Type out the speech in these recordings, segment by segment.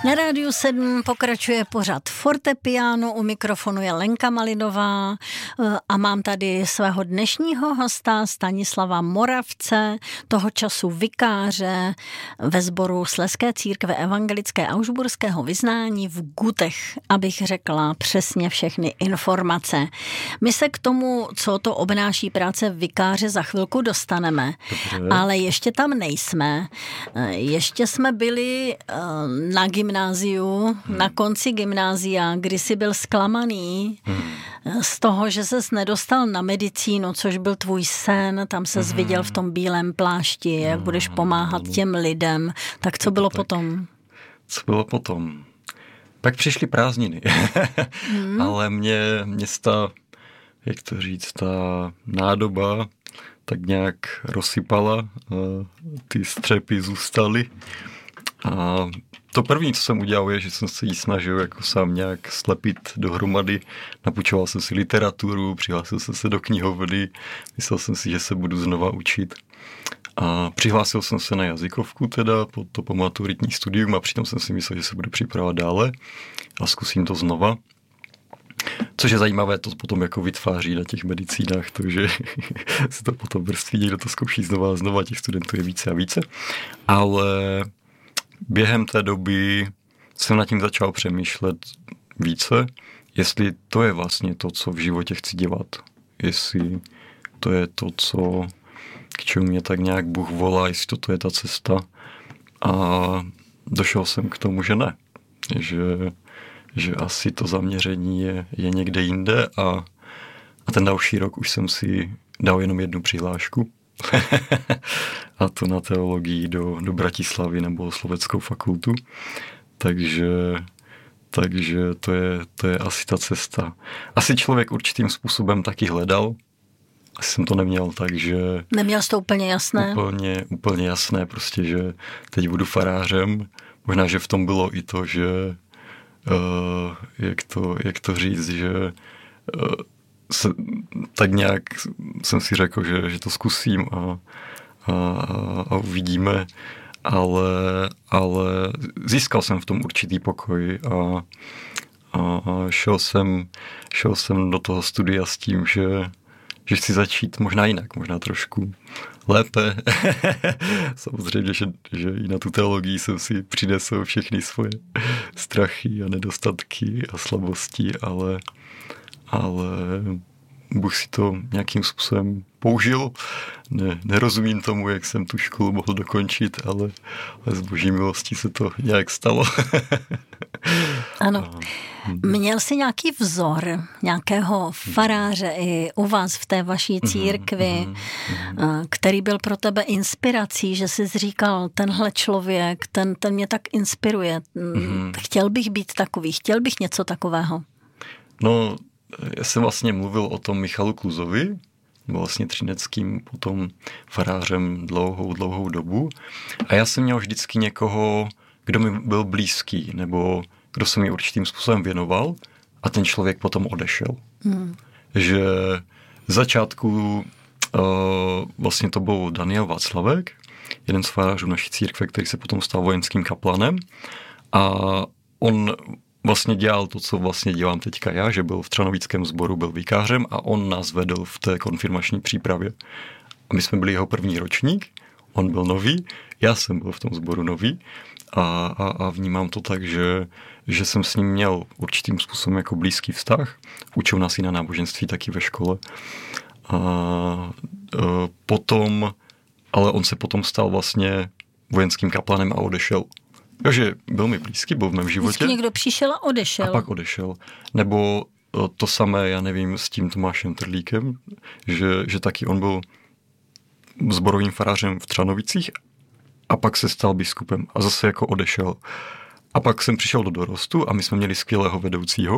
Na Rádiu 7 pokračuje pořad Fortepiano, u mikrofonu je Lenka Malinová a mám tady svého dnešního hosta Stanislava Moravce, toho času vikáře ve sboru Slezské církve evangelické augsburského vyznání v Gutech, abych řekla přesně všechny informace. My se k tomu, co to obnáší práce vikáře, za chvilku dostaneme, ale ještě tam nejsme. Ještě jsme byli na gymnáziu, na konci gymnázia, kdy jsi byl zklamaný z toho, že ses nedostal na medicínu, což byl tvůj sen, tam ses viděl v tom bílém plášti, jak budeš pomáhat těm lidem. Tak co bylo potom? Co bylo potom? Pak přišly prázdniny, ale mě ta, jak to říct, ta nádoba tak nějak rozsypala, ty střepy zůstaly. A to první, co jsem udělal, je, že jsem se jí snažil jako sám nějak slepit dohromady. Napůjčoval jsem si literaturu, přihlásil jsem se do knihovny, myslel jsem si, že se budu znova učit. A přihlásil jsem se na jazykovku teda, po maturitní studium, a přitom jsem si myslel, že se budu připravovat dále a zkusím to znova. Což je zajímavé, to potom jako vytváří na těch medicínách, takže se to potom vrství, někdo to zkouší znova a znova, těch studentů je více a více. Ale během té doby jsem nad tím začal přemýšlet více, jestli to je vlastně to, co v životě chci dělat. Jestli to je to, co, k čemu mě tak nějak Bůh volá, jestli toto je ta cesta. A došel jsem k tomu, že ne. Že asi to zaměření je někde jinde a ten další rok už jsem si dal jenom jednu přihlášku. A to na teologii do Bratislavy na bohosloveckou fakultu. Takže to je asi ta cesta. Asi člověk určitým způsobem taky hledal. Asi jsem to neměl tak, že... Neměl jsi to úplně jasné? Úplně jasné, prostě, že teď budu farářem. Možná, že v tom bylo i to, že jak to říct, že tak nějak jsem si řekl, že to zkusím a uvidíme, ale získal jsem v tom určitý pokoj a šel jsem do toho studia s tím, že chci začít možná jinak, možná trošku lépe. Samozřejmě, že i na tu teologii jsem si přinesl všechny svoje strachy a nedostatky a slabosti, ale Bůh si to nějakým způsobem použil. Nerozumím tomu, jak jsem tu školu mohl dokončit, ale z boží milosti se to nějak stalo. Ano. Měl jsi nějaký vzor, nějakého faráře i u vás v té vaší církvi, který byl pro tebe inspirací, že jsi říkal, tenhle člověk, ten mě tak inspiruje. Chtěl bych být takový, chtěl bych něco takového. No, já jsem vlastně mluvil o tom Michalu Kluzovi, byl vlastně třineckým potom farářem dlouhou dobu. A já jsem měl vždycky někoho, kdo mi byl blízký, nebo kdo se mi určitým způsobem věnoval, a ten člověk potom odešel. Že v začátku vlastně to byl Daniel Václavek, jeden z farářů naší církve, který se potom stal vojenským kaplanem, a on vlastně dělal to, co vlastně dělám teďka já, že byl v Třanovickém sboru, byl vikářem a on nás vedl v té konfirmační přípravě. A my jsme byli jeho první ročník, on byl nový, já jsem byl v tom sboru nový a vnímám to tak, že jsem s ním měl určitým způsobem jako blízký vztah. Učil nás i na náboženství taky ve škole. Potom, ale on se potom stal vlastně vojenským kaplanem a odešel. Takže byl mi blízký, byl v mém životě. Vždycky někdo přišel a odešel. A pak odešel. Nebo to samé, já nevím, s tím Tomášem Trlíkem, že taky on byl sborovým farářem v Třanovicích a pak se stal biskupem a zase jako odešel. A pak jsem přišel do dorostu a my jsme měli skvělého vedoucího,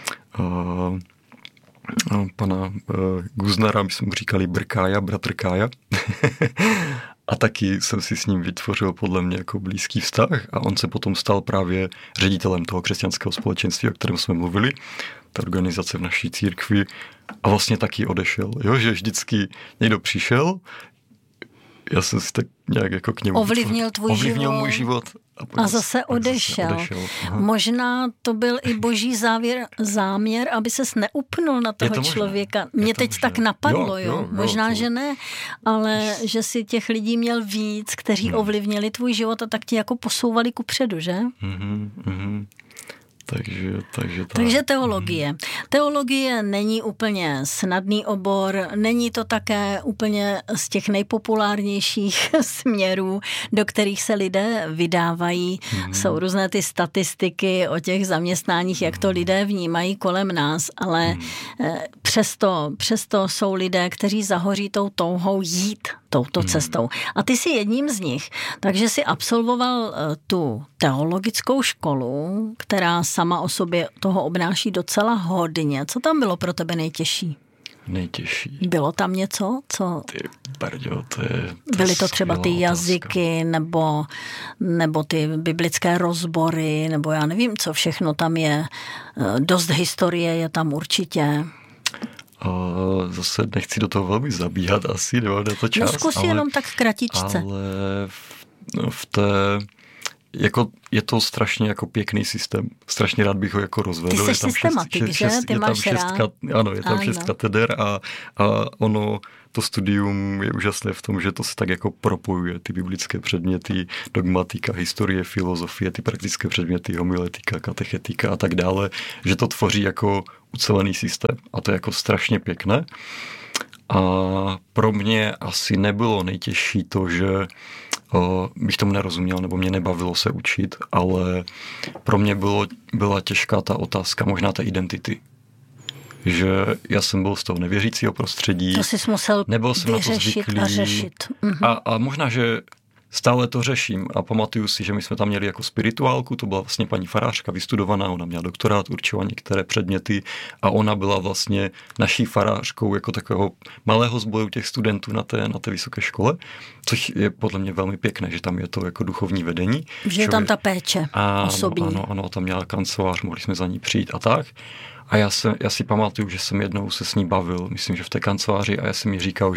pana Guznara, my jsme mu říkali Brkája, bratr Kája. A taky jsem si s ním vytvořil podle mě jako blízký vztah a on se potom stal právě ředitelem toho křesťanského společenství, o kterém jsme mluvili, ta organizace v naší církvi, a vlastně taky odešel. Jo? Že vždycky někdo přišel, já jsem si tak nějak jako k němu ovlivnil tvůj ovlivnil můj život A zase odešel. Možná to byl i boží záměr, aby ses neupnul na toho člověka. Mě teď tak napadlo, jo. Možná, že ne, ale že si těch lidí měl víc, kteří ovlivnili tvůj život a tak ti jako posouvali kupředu, že? Takže teologie. Teologie není úplně snadný obor, není to také úplně z těch nejpopulárnějších směrů, do kterých se lidé vydávají. Jsou různé ty statistiky o těch zaměstnáních, jak to lidé vnímají kolem nás, ale přesto jsou lidé, kteří zahoří tou touhou jít touto cestou. A ty jsi jedním z nich. Takže jsi absolvoval tu teologickou školu, která sama o sobě toho obnáší docela hodně. Co tam bylo pro tebe nejtěžší? Nejtěžší. Bylo tam něco, co... Ty barďo, to je... Byly to třeba ty jazyky, nebo ty biblické rozbory, nebo já nevím, co všechno tam je. Dost historie je tam určitě. Zase nechci do toho velmi zabíhat asi, nebo na to čas. No zkus jenom tak kratičce. Ale v té... Jako, je to strašně jako pěkný systém. Strašně rád bych ho jako rozvedl. Ty jsi systematik, že? Ty máš rád. Ano, je tam 6 kateder a ono, to studium je úžasné v tom, že to se tak jako propojuje. Ty biblické předměty, dogmatika, historie, filozofie, ty praktické předměty, homiletika, katechetika a tak dále, že to tvoří jako ucelený systém. A to je jako strašně pěkné. A pro mě asi nebylo nejtěžší to, že bych tomu nerozuměl, nebo mě nebavilo se učit, ale pro mě byla těžká ta otázka možná té identity. Že já jsem byl z toho nevěřícího prostředí. To jsi musel nebyl jsem na to zvyklý. A řešit. A možná, že stále to řeším a pamatuju si, že my jsme tam měli jako spirituálku, to byla vlastně paní farářka vystudovaná, ona měla doktorát, určila některé předměty a ona byla vlastně naší farářkou jako takového malého sboru těch studentů na té vysoké škole, což je podle mě velmi pěkné, že tam je to jako duchovní vedení. Že je tam ta péče osobní. Ano, tam měla kancelář, mohli jsme za ní přijít a tak. A já si pamatuju, že jsem jednou se s ní bavil, myslím, že v té kanceláři a já jsem jí říkal,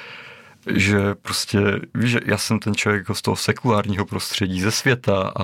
že prostě, víš, že já jsem ten člověk jako z toho sekulárního prostředí, ze světa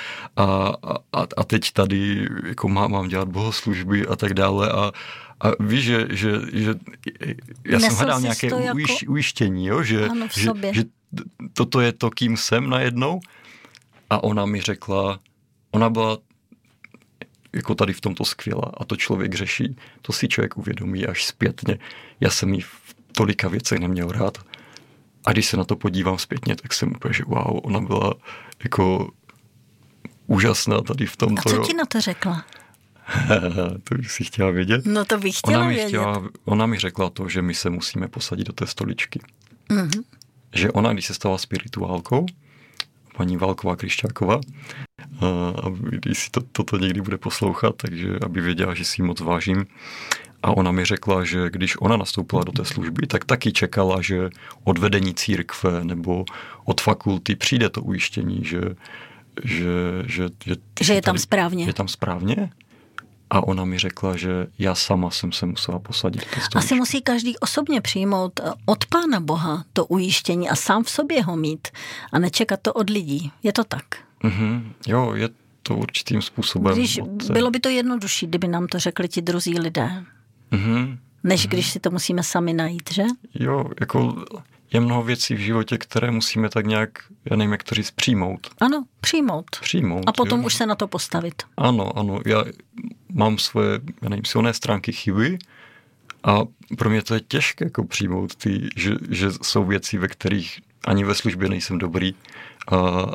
a teď tady jako mám dělat bohoslužby a tak dále a víš, že já jsem hledal nějaké ujištění, jo, že toto je to, kým jsem najednou a ona mi řekla, ona byla jako tady v tomto skvělá a to člověk řeší, to si člověk uvědomí až zpětně. Já jsem jí v tolika věcech neměl rád. A když se na to podívám zpětně, tak jsem úplně, že wow, ona byla jako úžasná tady v tomto. A co ti na to řekla? To bych si chtěla vědět. No to bych chtěla vědět. Ona mi řekla to, že my se musíme posadit do té stoličky. Mm-hmm. Že ona, když se stala spirituálkou, paní Válková Kryšťáková, a když si toto někdy bude poslouchat, takže aby věděla, že si ji moc vážím. A ona mi řekla, že když ona nastoupila do té služby, tak taky čekala, že od vedení církve nebo od fakulty přijde to ujištění, že je tam správně. Je tam správně. A ona mi řekla, že já sama jsem se musela posadit do té stoličky. Asi musí každý osobně přijmout od Pána Boha to ujištění a sám v sobě ho mít a nečekat to od lidí. Je to tak? Jo, je to určitým způsobem. Bylo by to jednodušší, kdyby nám to řekli ti druzí lidé. Než když si to musíme sami najít, že? Jo, jako je mnoho věcí v životě, které musíme tak nějak, já nevím, jak to říct, přijmout. Ano, přijmout. A potom jo. Už se na to postavit. Ano, já mám svoje, já nevím, silné stránky, chyby a pro mě to je těžké jako přijmout, že jsou věci, ve kterých ani ve službě nejsem dobrý a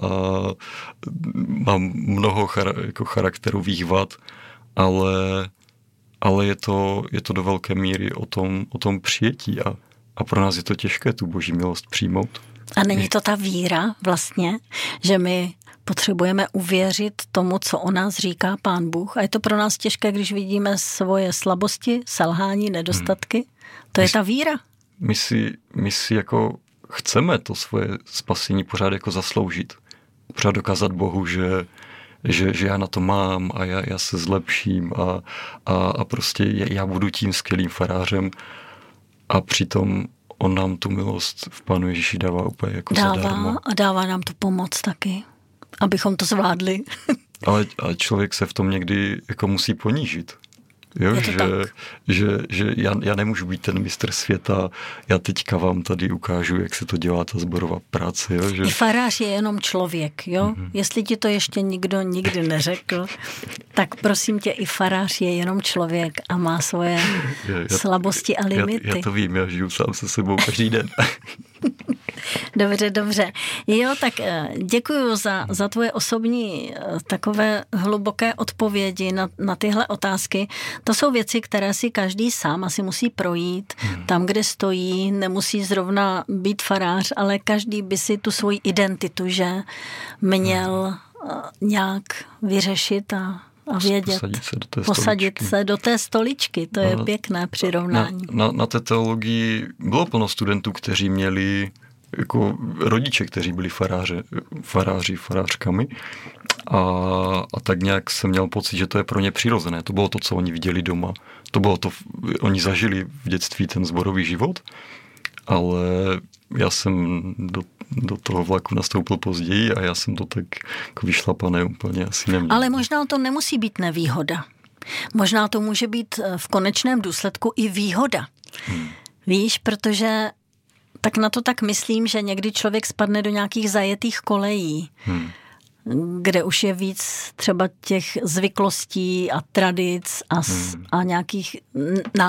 mám mnoho jako charakterových vad, ale je to do velké míry o tom přijetí a pro nás je to těžké tu boží milost přijmout. A není to ta víra vlastně, že my potřebujeme uvěřit tomu, co o nás říká Pán Bůh a je to pro nás těžké, když vidíme svoje slabosti, selhání, nedostatky? To je ta víra. My si jako chceme to svoje spasení pořád jako zasloužit. Pořád dokázat Bohu, že já na to mám a já se zlepším a prostě já budu tím skvělým farářem a přitom on nám tu milost v Pánu Ježíši dává úplně jako zadarmo. A dává nám tu pomoc taky. abychom to zvládli. Ale člověk se v tom někdy jako musí ponížit. Jo, že já nemůžu být ten mistr světa, já teďka vám tady ukážu, jak se to dělá ta sborová práce. Jo, že... I farář je jenom člověk, jo? Mm-hmm. Jestli ti to ještě nikdo nikdy neřekl, tak prosím tě, i farář je jenom člověk a má svoje slabosti a limity. Já to vím, já žiju sám se sebou každý den. Dobře. Jo, tak děkuju za tvoje osobní takové hluboké odpovědi na tyhle otázky. To jsou věci, které si každý sám asi musí projít. Tam, kde stojí, nemusí zrovna být farář, ale každý by si tu svoji identitu, že měl nějak vyřešit a vědět. Posadit se do té stoličky. To je pěkné přirovnání. Na té teologii bylo plno studentů, kteří měli jako rodiče, kteří byli farářkami a tak nějak jsem měl pocit, že to je pro ně přirozené. To bylo to, co oni viděli doma. To bylo to, oni zažili v dětství ten sborový život, ale já jsem do toho vlaku nastoupil později a já jsem to tak jako vyšlapané úplně asi neměl. Ale možná to nemusí být nevýhoda. Možná to může být v konečném důsledku i výhoda. Víš, protože tak na to tak myslím, že někdy člověk spadne do nějakých zajetých kolejí, kde už je víc třeba těch zvyklostí a tradic a nějakých